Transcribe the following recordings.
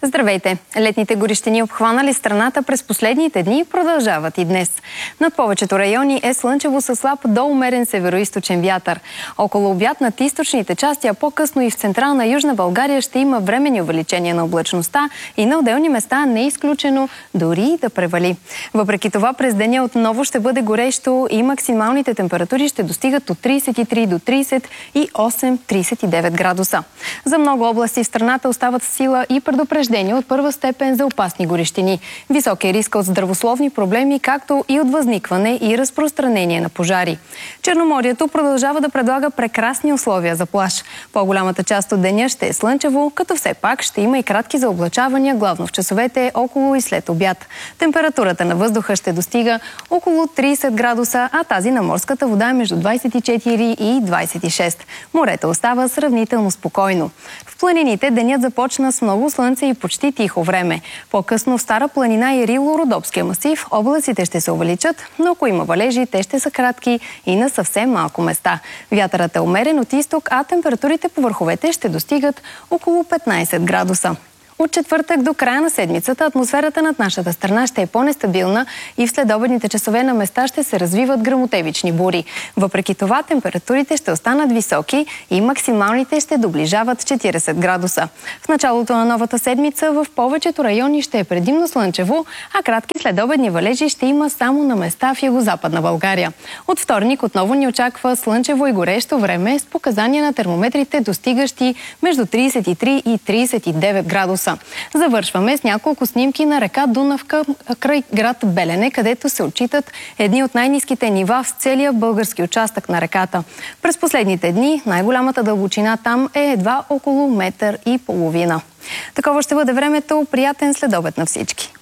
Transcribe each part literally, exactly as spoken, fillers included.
Здравейте! Летните горещини, обхванали страната през последните дни, продължават и днес. Над повечето райони е слънчево със слаб до умерен североизточен вятър. Около обяд над източните части, а по-късно и в централна Южна България ще има временни увеличения на облачността и на отделни места не е изключено дори да превали. Въпреки това, през деня отново ще бъде горещо и максималните температури ще достигат от тридесет и три до тридесет и осем до тридесет и девет градуса. За много области в страната остават сила и предупреждения от първа степен за опасни горещини. Висок е риска от здравословни проблеми, както и от възникване и разпространение на пожари. Черноморието продължава да предлага прекрасни условия за плаж. По-голямата част от деня ще е слънчево, като все пак ще има и кратки заоблачавания, главно в часовете около и след обяд. Температурата на въздуха ще достига около тридесет градуса, а тази на морската вода е между двадесет и четири и двадесет и шест. Морето остава сравнително спокойно. В планините денят започна с много слънце и почти тихо време. По-късно в Стара планина и Рило-Родопския масив облаците ще се увеличат, но ако има валежи, те ще са кратки и на съвсем малко места. Вятърът е умерен от изток, а температурите по върховете ще достигат около петнадесет градуса. От четвъртък до края на седмицата атмосферата над нашата страна ще е по-нестабилна и в следобедните часове на места ще се развиват гръмотевични бури. Въпреки това, температурите ще останат високи и максималните ще доближават четиридесет градуса. В началото на новата седмица в повечето райони ще е предимно слънчево, а кратки следобедни валежи ще има само на места в югозападна България. От вторник отново ни очаква слънчево и горещо време с показания на термометрите, достигащи между тридесет и три и тридесет и девет градуса. Завършваме с няколко снимки на река Дунавка край град Белене, където се отчитат едни от най-ниските нива в целия български участък на реката. През последните дни най-голямата дълбочина там е едва около метър и половина. Такова ще бъде времето. Приятен следобед на всички!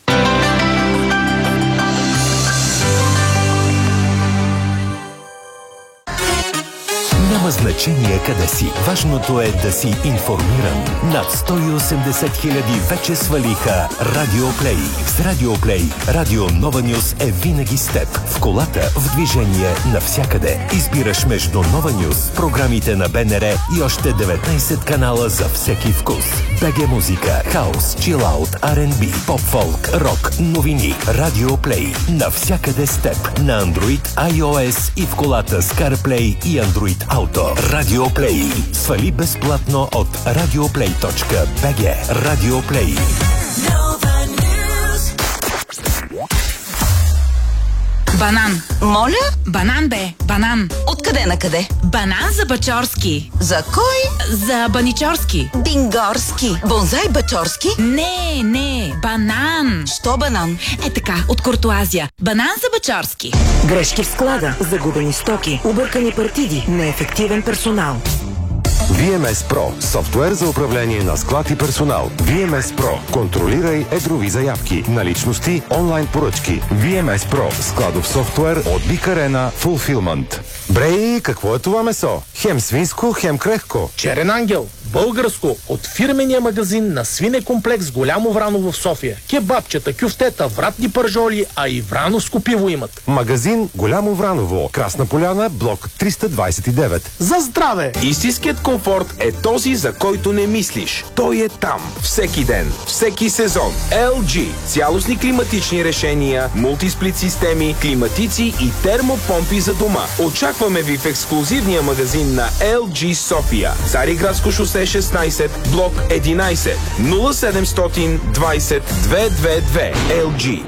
Няма значение къде си. Важното е да си информиран. Над сто и осемдесет хиляди вече свалиха Радио Плей. С Радио Плей Радио Нова Нюз е винаги с теб. В колата, в движение, навсякъде. Избираш между Нова Нюз, програмите на БНР и още деветнадесет канала за всеки вкус. БГ музика, хаус, чилаут, Ар енд Би, поп-фолк, рок, новини. Радио Плей. Навсякъде с теб. На Android, iOS и в колата с CarPlay и Android Auto. Радио Плей. Свали безплатно от радиоплей точка би джи. Радио Плей. Банан. Моля? Банан бе, банан. Откъде на къде? Банан за Бачорски. За кой? За Баничорски. Дингорски. Бонзай Бачорски? Не, не, банан. Що банан? Е така, от Куртуазия. Банан за Бачорски. Грешки в склада, загубени стоки, объркани партиди, неефективен персонал. ви ем ес Pro – софтуер за управление на склад и персонал. ви ем ес Pro – контролирай едрови заявки, наличности, онлайн поръчки. ви ем ес Pro – складов софтуер от Big Arena Fulfillment. Брей, какво е това месо? Хем свинско, хем крехко. Черен ангел. Българско от фирмения магазин на свинекомплекс Голямо Враново в София. Кебабчета, кюфтета, вратни пържоли, а и врановско пиво имат. Магазин Голямо Враново. Красна поляна, блок триста двадесет и девет. За здраве! Истинският комфорт е този, за който не мислиш. Той е там. Всеки ден. Всеки сезон. ел джи. Цялостни климатични решения, мултисплит системи, климатици и термопомпи за дома. Очакваме ви в ексклузивния магазин на ел джи София. Цариградско шосе шестнадесет, блок единадесет, нула седемстотин двадесет двеста двадесет и две. ел джи.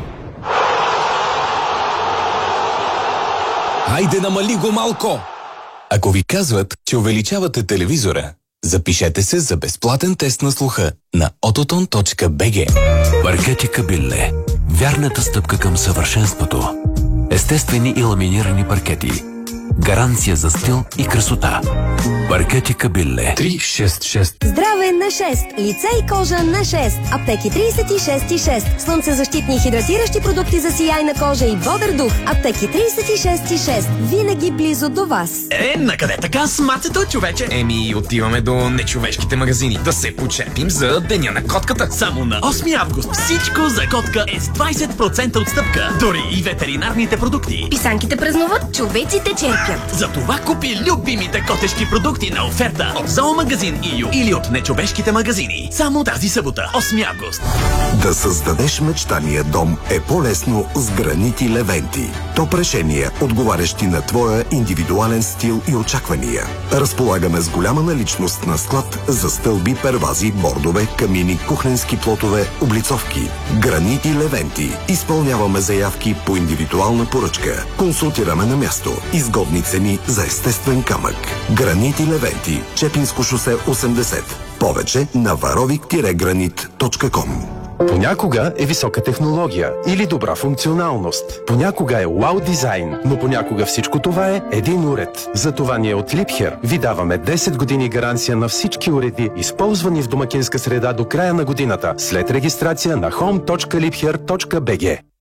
Хайде, намали го малко! Ако ви казват, че увеличавате телевизора, запишете се за безплатен тест на слуха на ототон точка би джи. Паркети Кабилле. Вярната стъпка към съвършенството. Естествени и ламинирани паркети. Гаранция за стил и красота. Паркети Кабилле. три шест шест. Здраве на шест. Лице и кожа на шест. Аптеки тридесет и шест и шест. Слънцезащитни и хидратиращи продукти за сияйна кожа и бодър дух. Аптеки тридесет и шест и шест. Винаги близо до вас. Е, накъде така с мацето, човече? Еми, отиваме до нечовешките магазини. Да се почерпим за Деня на котката. Само на осми август всичко за котка е с двадесет процента отстъпка. Дори и ветеринарните продукти. Писанките празнуват, човеците черпят. Затова купи любимите котешки продукти продукти на оферта от Зоомагазин И Ю или от нечовешките магазини. Само тази събота, осми август. Да създадеш мечтания дом е по-лесно с гранити Левенти. Топ решения, отговарящи на твоя индивидуален стил и очаквания. Разполагаме с голяма наличност на склад за стълби, первази, бордове, камини, кухненски плотове, облицовки. Гранити Левенти. Изпълняваме заявки по индивидуална поръчка. Консултираме на място. Изгодни цени за естествен камък. Гранити Левенти. Чепинско шосе осемдесет. Повече на варовик гранит точка ком. Понякога е висока технология или добра функционалност. Понякога е вау дизайн, но понякога всичко това е един уред. Затова ние от Liebherr ви даваме десет години гаранция на всички уреди, използвани в домакинска среда до края на годината, след регистрация на home точка liebherr точка би джи.